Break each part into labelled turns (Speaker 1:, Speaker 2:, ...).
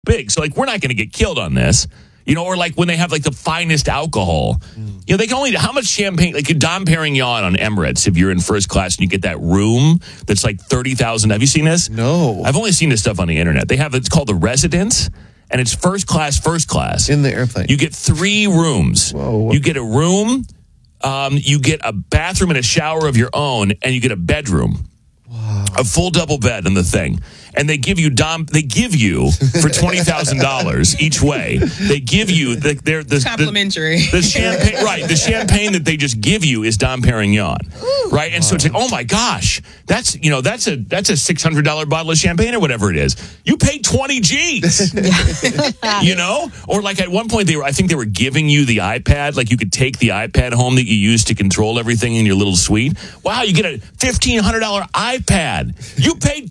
Speaker 1: big. So, like, we're not going to get killed on this. You know, or like when they have like the finest alcohol, you know, they can only, how much champagne, like a Dom Perignon on Emirates, if you're in first class and you get that room that's like 30,000. Have you seen this?
Speaker 2: No.
Speaker 1: I've only seen this stuff on the internet. They have, it's called the Residence, and it's first class.
Speaker 2: In the airplane.
Speaker 1: You get 3 rooms.
Speaker 2: Whoa.
Speaker 1: You get a room, you get a bathroom and a shower of your own, and you get a bedroom.
Speaker 2: Wow.
Speaker 1: A full double bed in the thing. And they give you for $20,000 each way. They give you the
Speaker 3: complimentary.
Speaker 1: The champagne, right? The champagne that they just give you is Dom Perignon, right? And so it's like, oh my gosh, that's a $600 bottle of champagne or whatever it is. You paid 20 G's, you know? Or like at one point I think they were giving you the iPad, like you could take the iPad home that you use to control everything in your little suite. Wow, you get a $1,500 iPad. You paid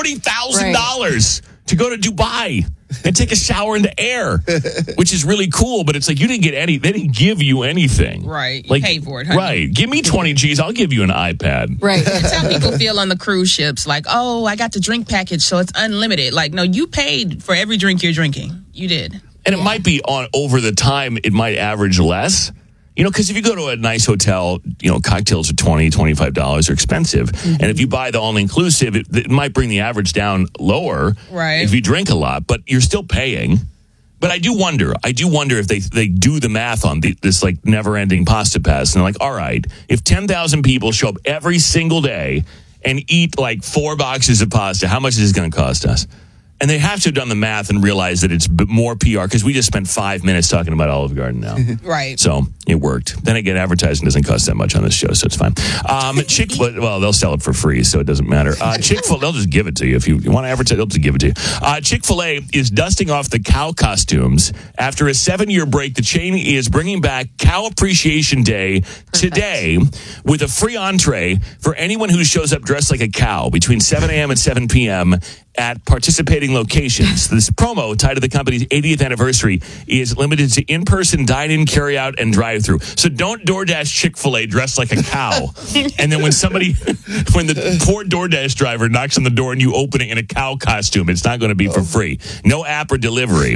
Speaker 1: $40,000 to go to Dubai and take a shower in the air, which is really cool. But it's like, they didn't give you anything.
Speaker 3: Right. You
Speaker 1: like,
Speaker 3: pay for it, honey.
Speaker 1: Right. Give me 20 G's. I'll give you an iPad.
Speaker 4: Right.
Speaker 3: That's how people feel on the cruise ships. Like, oh, I got the drink package, so it's unlimited. Like, no, you paid for every drink you're drinking. You did.
Speaker 1: And it might be over the time, it might average less. You know, because if you go to a nice hotel, you know, cocktails are $20, $25 are expensive. Mm-hmm. And if you buy the all-inclusive, it might bring the average down lower if you drink a lot, but you're still paying. But I do wonder if they do the math on this, like, never-ending pasta pass. And they're like, all right, if 10,000 people show up every single day and eat, like, 4 boxes of pasta, how much is this going to cost us? And they have to have done the math and realize that it's more PR because we just spent 5 minutes talking about Olive Garden now.
Speaker 3: Right.
Speaker 1: So it worked. Then again, advertising doesn't cost that much on this show, so it's fine. Chick-fil-A, well, they'll sell it for free, so it doesn't matter. Chick-fil-A, they'll just give it to you. If you want to advertise, they'll just give it to you. Chick-fil-A is dusting off the cow costumes. After a 7-year break, the chain is bringing back Cow Appreciation Day today with a free entree for anyone who shows up dressed like a cow between 7 a.m. and 7 p.m. at participating locations. This promo tied to the company's 80th anniversary is limited to in-person dine-in, carry-out, and drive-through. So don't DoorDash Chick-fil-A dressed like a cow. And then when the poor DoorDash driver knocks on the door and you open it in a cow costume, it's not going to be for free. No app or delivery.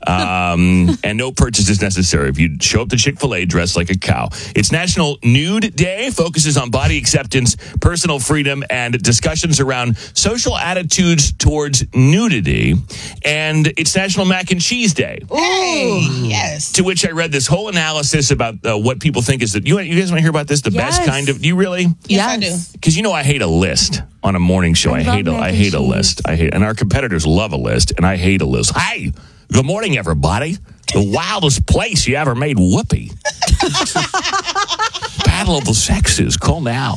Speaker 1: And no purchase is necessary if you show up to Chick-fil-A dressed like a cow. It's National Nude Day, focuses on body acceptance, personal freedom, and discussions around social attitudes towards nudity. And it's National Mac and Cheese Day.
Speaker 3: Hey, yes.
Speaker 1: To which I read this whole analysis about what people think is you guys want to hear about this? The best kind of, do you really?
Speaker 3: Yes, I do.
Speaker 1: Because you know I hate a list on a morning show. I hate a list. And our competitors love a list, and I hate a list. Hey! Good morning, everybody. The wildest place you ever made whoopee. Battle of the Sexes. Call now.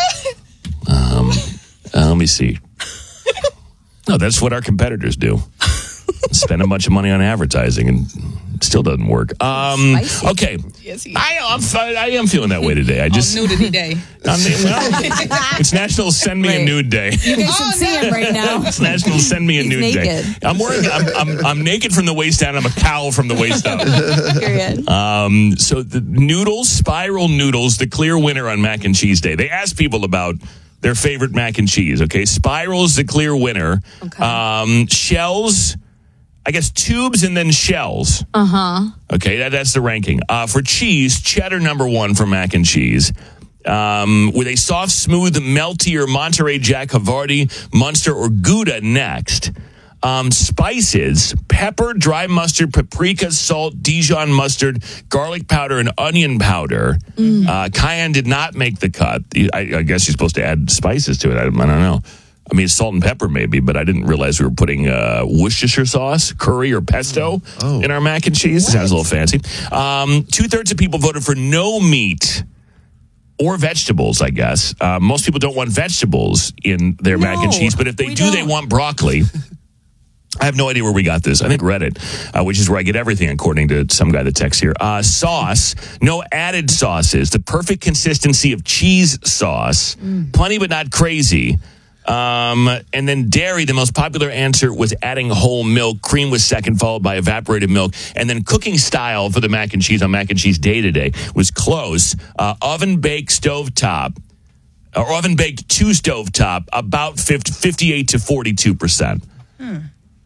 Speaker 1: Let me see. No, that's what our competitors do. Spend a bunch of money on advertising and it still doesn't work. Okay.
Speaker 3: Yes,
Speaker 1: I am feeling that way today.
Speaker 3: Nudity Day.
Speaker 1: It's National Send Me a Nude Day.
Speaker 4: You guys should see him right now.
Speaker 1: It's National Send Me a Nude Day. I'm naked from the waist down. I'm a cow from the waist up.
Speaker 4: Period.
Speaker 1: So the noodles, Spiral Noodles, the clear winner on Mac and Cheese Day. They asked people about their favorite mac and cheese. Okay, Spiral's the clear winner. Okay. Shells, I guess tubes and then shells. Okay, that's the ranking. For cheese, cheddar number 1 for mac and cheese. With a soft, smooth, meltier Monterey Jack, Havarti, Munster, or Gouda next. Spices, pepper, dry mustard, paprika, salt, Dijon mustard, garlic powder, and onion powder. Cayenne did not make the cut. I guess you're supposed to add spices to it. I don't know. I mean, salt and pepper maybe, but I didn't realize we were putting Worcestershire sauce, curry, or pesto in our mac and cheese. It sounds a little fancy. 2/3 of people voted for no meat or vegetables, I guess. Most people don't want vegetables in their mac and cheese, but if they do, they want broccoli. I have no idea where we got this. I think Reddit, which is where I get everything, according to some guy that texts here. Sauce, no added sauces. The perfect consistency of cheese sauce. Plenty, but not crazy. And then dairy, the most popular answer was adding whole milk. Cream was second, followed by evaporated milk. And then cooking style for the mac and cheese on Mac and Cheese Day today was close. Oven-baked stovetop, or oven-baked to stovetop, about 58 to 42%.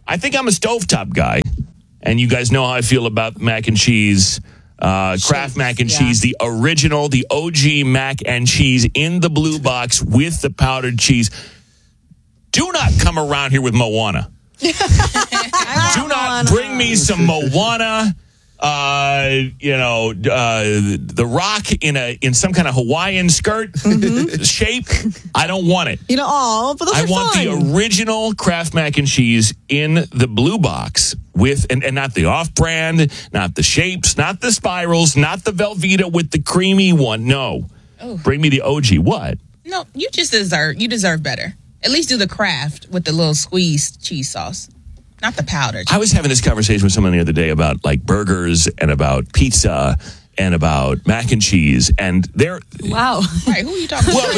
Speaker 1: I think I'm a stovetop guy, and you guys know how I feel about mac and cheese. Kraft mac and cheese, the original, the OG mac and cheese in the blue box with the powdered cheese. Do not come around here with Moana. Do not bring me some Moana. The Rock in some kind of Hawaiian skirt shape. I don't want it.
Speaker 4: But those
Speaker 1: I
Speaker 4: are
Speaker 1: want
Speaker 4: fun.
Speaker 1: the original Kraft mac and cheese in the blue box with, and not the off-brand, not the shapes, not the spirals, not the Velveeta with the creamy one. No.
Speaker 3: Oh.
Speaker 1: Bring me the OG. What?
Speaker 3: No, you deserve better. At least do the Kraft with the little squeezed cheese sauce, not the powdered.
Speaker 1: I was having this conversation with someone the other day about like burgers and about pizza and about mac and cheese, and they're
Speaker 4: Wow.
Speaker 3: Right, who are you talking
Speaker 1: well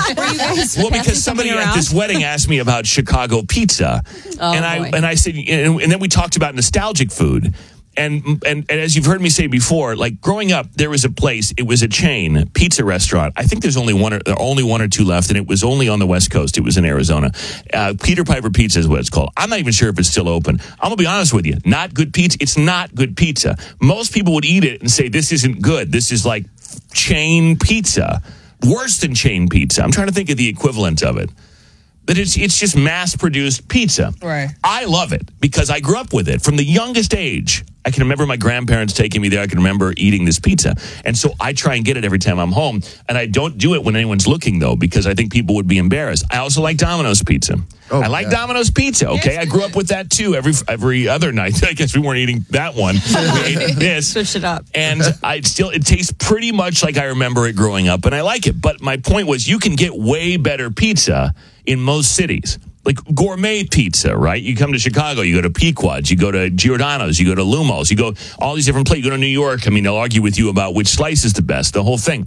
Speaker 3: about?
Speaker 1: because somebody at this wedding asked me about Chicago pizza, and I said, and then we talked about nostalgic food. And as you've heard me say before, like growing up, there was a place. It was a chain pizza restaurant. I think there's only one or two left, and it was only on the West Coast. It was in Arizona. Peter Piper Pizza is what it's called. I'm not even sure if it's still open. I'm gonna be honest with you. Not good pizza. It's not good pizza. Most people would eat it and say this isn't good. This is like chain pizza, worse than chain pizza. I'm trying to think of the equivalent of it. But it's just mass-produced pizza.
Speaker 3: Right.
Speaker 1: I love it because I grew up with it from the youngest age. I can remember my grandparents taking me there. I can remember eating this pizza. And so I try and get it every time I'm home. And I don't do it when anyone's looking, though, because I think people would be embarrassed. I also like Domino's pizza. I like Domino's pizza, okay? I grew up with that, too, every other night. I guess we weren't eating that one. We ate this.
Speaker 4: Switch it up.
Speaker 1: And it tastes pretty much like I remember it growing up, and I like it. But my point was you can get way better pizza in most cities. Like gourmet pizza, right? You come to Chicago, you go to Pequod's, you go to Giordano's, you go to Lumos, you go all these different places. You go to New York. I mean, they'll argue with you about which slice is the best, the whole thing.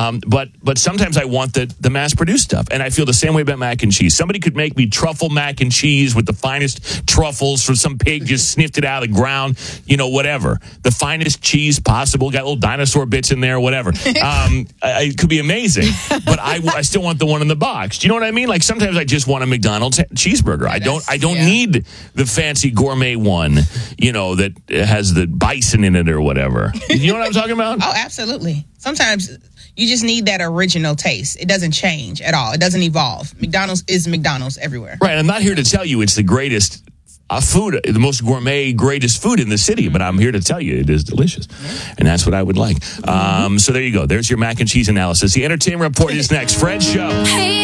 Speaker 1: But sometimes I want the mass-produced stuff, and I feel the same way about mac and cheese. Somebody could make me truffle mac and cheese with the finest truffles from some pig just sniffed it out of the ground, whatever. The finest cheese possible, got little dinosaur bits in there, whatever. It could be amazing, but I still want the one in the box. Do you know what I mean? Like sometimes I just want a McDonald's cheeseburger. I don't need the fancy gourmet one, that has the bison in it or whatever. You know what I'm talking about?
Speaker 3: Oh, absolutely. Sometimes you just need that original taste. It doesn't change at all. It doesn't evolve. McDonald's is McDonald's everywhere.
Speaker 1: Right. I'm not here to tell you it's the greatest food, the most gourmet, greatest food in the city, but I'm here to tell you it is delicious. And that's what I would like. So there you go. There's your mac and cheese analysis. The Entertainment Report is next. Fred's show.